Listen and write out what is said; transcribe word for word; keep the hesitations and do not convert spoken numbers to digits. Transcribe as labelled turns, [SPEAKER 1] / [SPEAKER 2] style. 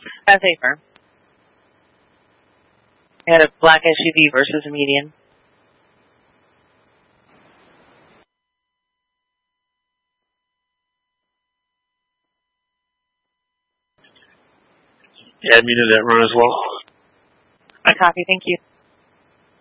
[SPEAKER 1] Class A firm. They had a black S U V versus a median.
[SPEAKER 2] Add me to that run as well.
[SPEAKER 1] I copy, thank you.